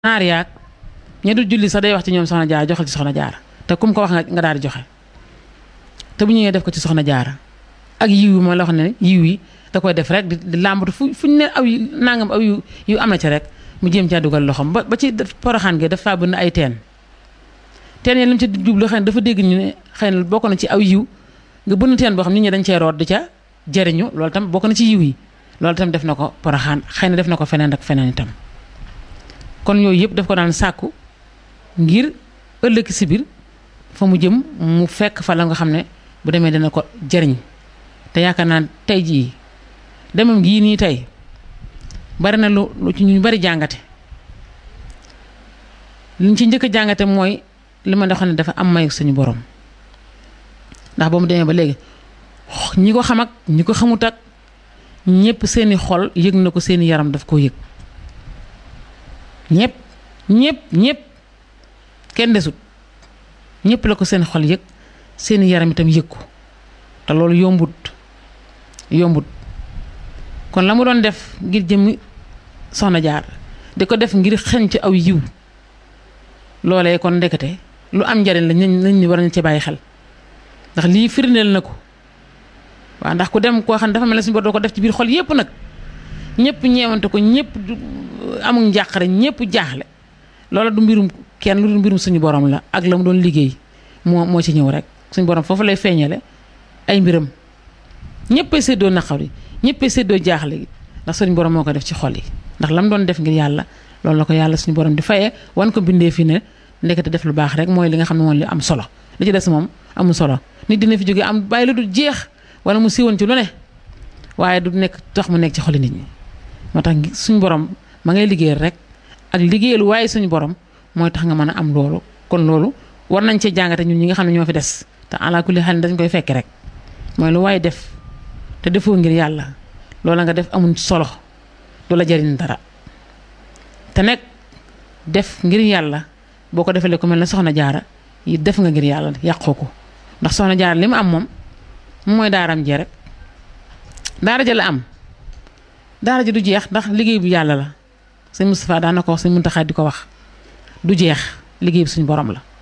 naar yaag ña du julli sax day wax ci ñoom soxna jaara joxal ci soxna jaara te kum ko wax nga daal di joxe te bu ñëwee def ko ci soxna jaara ak yiw yi ma la wax ne yiw yi da koy def rek di làmbatu fuñ ne aw nangam aw yu am na ci rek mu jéem caa dugal loxoom ba ci Poroxaan gi dafa bëgg ay teen yi li mu ci jublu xëy na dafa dégg ñu ne xëy na bokk na ci aw yiw nga bënn teen boo xam nit ñi dañ cee root di ca jëriñu loolu tam bokk na ci yiw yi loolu tam def na ko Poroxaan xëy na def na ko feneen ak feneen itam kon yooyu yëpp daf ko daan sàkku ngir ëllëg si biir fa mu jëm mu fekk fa la nga xam ne bu demee dina ko jëriñ te yaakaar naa tey jii demam gii nii tey bari na lu ci ñu bari jàngate liñ ci njëkk a jàngate mooy li ma doon ne dafa am mayu suñu borom ndax ba mu demee ba léegi ñi ko xam ak ñi ko xamut ak ñëpp seeni xol yëg na ko seeni yaram daf koo yëg ñëpp kenn desut ñëpp la ko seen xol yëg seeni yaram itam yëg ko te loolu yombut kon la mu doon def ngir jëmmi soxna jaar di ko def ngir xeñ ci aw yiw loolee kon ndekete lu am njariñ la nañ ni war nañ ci bàyyi xel ndax lii firndeel na ko waaw ndax ku dem koo xam ne dafa mel ne suñu bor doo ko def ci biir xol yépp nag ñëpp ñeewante ko ñëpp amul njàqare ñëpp jaaxle loola du mbirum kenn lu du mbirum suñu borom la ak la mu doon liggéey moo ci ñëw rek suñu borom foofu lay feeñale ay mbiram ñëppay séddoo naqar yi ñëppay séddoo jaaxle gi ndax suñu borom moo ko def ci xol yi ndax la mu doon def ngir yàlla loolu la ko yàlla suñu borom di fayee wan ko bindee fi ne ndekete def lu baax rek mooy li nga xam ne moom li am solo li ci des moom amul solo nit dina fi jógee am bàyyi lu du jeex wala mu siiwoon ci lu ne waaye du nekk tax mu nekk ci xoli nit ñi moo tax suñu borom ma ngay liggéeyal rek ak liggéeyal waaye suñu borom mooy tax nga mën a am loolu kon loolu war nañ cee jàngate ñun ñi nga xam ne ñoo fi des te ala kulli xel dañ koy fekk rek mooy lu waaye def te defoo ngir yàlla loola nga def amul solo du la jariñ dara te nekk def ngir yàlla boo ko defalee ku mel ne soxna jaara yi def nga ngir yàlla yàqoo ko ndax soxna jaara li mu am moom mooy daaram jee rek daara ja la am daara ji du jeex ndax liggéey bu yàlla la sëñ Moustapha daan na ko wax sëñ Muntaxa di ko wax du jeex liggéey bi suñu borom la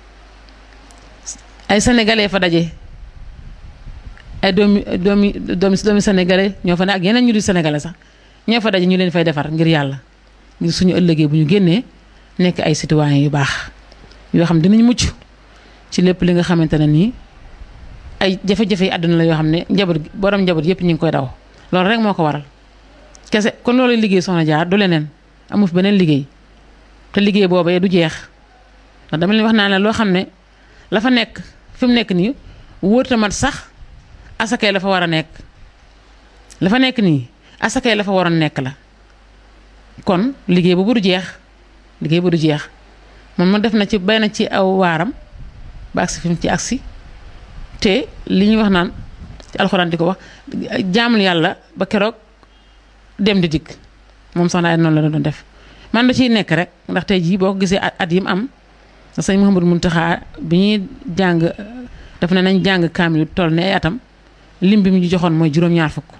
ay sénégalais fa daje ay doomi sénégalais ñoo fa ne ak yeneen ñu di sénégalais sax ñoo fa daje ñu leen fay defar ngir yàlla ngir suñu ëllëgee bu ñu génnee nekk ay citoyens yu baax yoo xam dinañ mucc ci lépp li nga xamante ne nii ay jafe-jafe yi àdduna la yoo xam ne borom njaboot yëpp ñu ngi koy daw loolu rek moo ko waral kese kon loolu liggéey soxna jaar du leneen amu fi beneen liggéey te liggéey boobee du jeex ndax dama leen wax naa ne loo xam ne la fa nekk fi mu nekk nii wóorta mat sax asakay la fa war a nekk la fa nekk nii asakay la fa waroon nekk la kon liggéey boobu du jeex liggéey bu du jeex moom ma def na ci bay na ci aw waaram ba agsi fi mu ci agsi te li ñuy wax naan ci alxuraan di ko wax jaamul yàlla ba keroog dem di dikk moom soxna ay noonu la doon def man da ciy nekk rek ndax tey jii boo ko gisee at yi mu am sëñ Mouhamadou Mountakha bi ñuy jàng daf ne nañ jàng kaamil toll ne ay atam lim bi mu ñu joxoon mooy juróom-ñaar fukk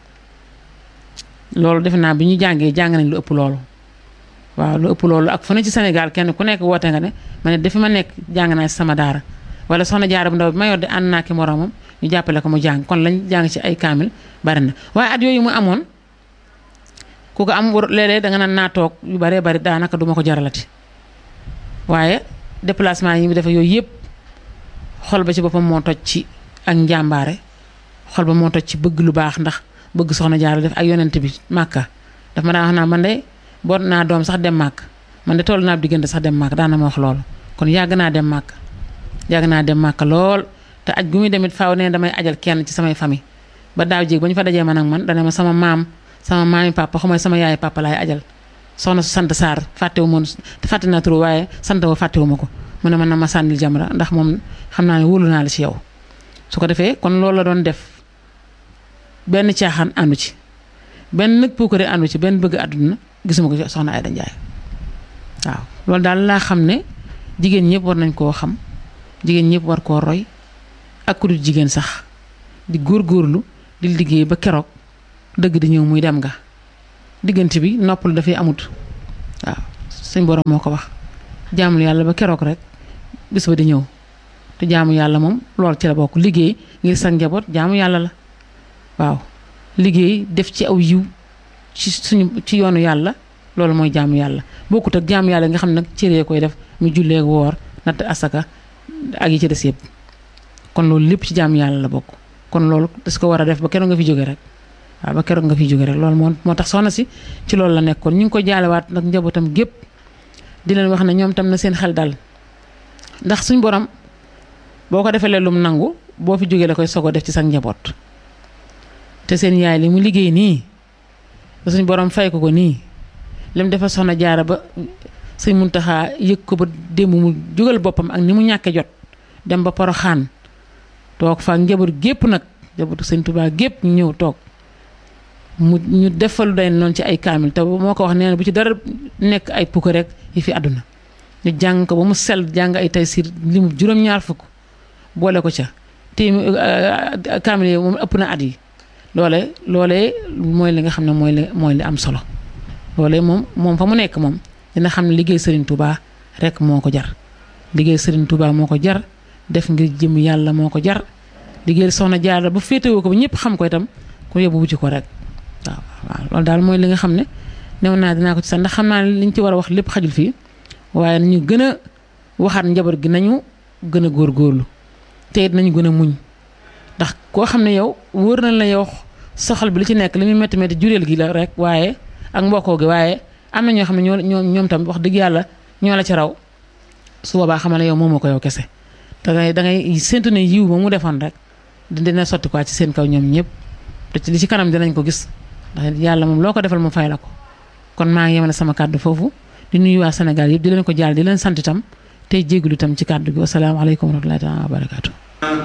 loolu defe naa bi ñu jàng nañ lu ëpp loolu waaw lu ëpp loolu ak fu ne ci Sénégal kenn ku nekk woote nga ne ma ne dafi ma nekk jàng naa ci sama daara wala soxna jaara bu ndaw bi ma yor de ànd naa ki moroomam ñu jàppale ko mu jàng kon lañ jàng ci ay kaamil bari na waaye at yooyu mu amoon ku ko am léeg-léeg da nga naan naa toog yu baree bari daanaka duma ko jaralati waaye déplacement yi mu defe yooyu yëpp xol ba ci boppam moo toj ci ak njàmbaare xol ba moo toj ci bëgg lu baax ndax bëgg soxna jaara def ak yonent bi màkka daf ma daan wax naa man de boot naa doom sax dem màkk man de toll naa diggante sax dem màkk daana ma wax loolu kon yàgg naa dem màkk lool te aj gu muy demit faaw ne damay ajal kenn ci samay famille ba daaw jéeg ba ñu fa dajee man ak man dana ma sama maami papa xamay sama yaay papa laay ajal soxna su sant Sarr fàttewu ma fàtte naa turu waaye sant wa fàttewu ma ko mu ne man na ma sànnil jamra ndax moom xam naa ne wóolu naa la ci yow su ko defee kon loolu la doon def benn caaxaan àndu ci benn nag puukare àndu ci benn bëgg àdduna gisuma ko soxna Ayda Njaay waaw loolu daal laa xam ne jigéen ñëpp war nañ koo xam jigéen ñëpp war koo roy ak ku dul jigéen sax di góorgóorlu di liggéey ba keroog dëgg di ñëw muy dem nga diggante bi noppal dafay amut waaw suñ borom moo ko wax jaamul yàlla ba keroog rek bis ba di ñëw te jaamu yàlla moom loolu ci la bokk liggéey ngir sa njaboot jaamu yàlla la waaw liggéey def ci aw yiw ci yoonu yàlla loolu mooy jaamu yàlla bokkut ak jaamu yàlla nga xam ne nag cëree koy def mu jullee woor natt asaka ak yi ci des yëpp kon loolu lépp ci jaamu yàlla la bokk kon loolu das ko war a def ba keroog nga fi jóge rek waaw ba keroog nga fi jóge rek loolu moo tax soxna si ci loolu la nekkoon ñu ngi ko jaalewaat nag njabootam gépp di leen wax ne ñoom tam na seen xel dal ndax suñ borom boo ko defee lum nangu boo fi jógee la koy sogo def ci sa njaboot te seen yaay li mu liggéey nii ba suñ borom fay ko nii lim dafa soxna jaara ba sëñ Muntaxa yëg ko ba démb mu jógal boppam ak ni mu ñàkke jot dem ba Poroxaan toog fa njaboot gépp nag njabootu sëñ Tuubaa gépp ñu ñëw toog ñu defal day noonu ci ay kaamil te moo ko wax nee na bu ci dara nekk ay pukk rek yi fi àdduna ñu jàng ko ba mu sell jàng ay Taysiir li mu juróom-ñaar fukk boole ko ca te kaamil yi moom ëpp na at yi loolee mooy li nga xam ne mooy li am solo loolee moom fa mu nekk moom dina xam ne liggéey Serigne Touba rek moo ko jar liggéey Serigne Touba moo ko jar def ngir jëm yàlla moo ko jar liggéey soxna Jaara ba féetewoo ko ba ñëpp xam ko itam ku yóbbu wuti ko rek waaw loolu daal mooy li nga xam ne new naa dinaa ko ci sax ndax xam naa ne liñ ci war a wax lépp xajul fii waaye nañu gën a waxaat njaboot gi nañu gën a góorgóorlu te it nañu gën a muñ ndax koo xam ne yow wóor na la yow soxal bi li ci nekk li muy métti métti jureel gi la rek waaye ak mbokkoo gi waaye am na ñoo xam ne ñoom tam wax dëgg yàlla ñoo la ci raw su boobaa xamal ne yow moomoo ko yow kese dangay séntu ne yiw ba mu defoon rek dina sotti quoi ci seen kaw ñoom ñëpp te ci li ci kanam dinañ ko gis ndax yàlla moom loo ko defal mu fay la ko kon maa ngi yemale sama kàddu foofu di nuyu waa Sénégal yëpp di leen ko jaal di leen sant itam tey jégalu itam ci kàddu gi wasalaamaaleykum wa rahmatullahi wa barakaatu.